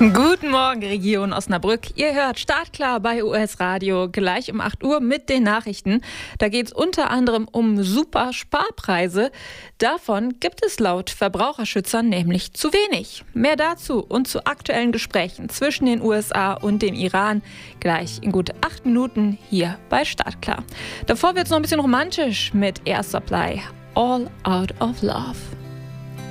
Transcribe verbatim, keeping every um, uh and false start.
Guten Morgen, Region Osnabrück. Ihr hört Startklar bei U S Radio, gleich um acht Uhr mit den Nachrichten. Da geht es unter anderem um super Sparpreise. Davon gibt es laut Verbraucherschützern nämlich zu wenig. Mehr dazu und zu aktuellen Gesprächen zwischen den U S A und dem Iran gleich in gut acht Minuten hier bei Startklar. Davor wird es noch ein bisschen romantisch mit Air Supply. All Out of Love.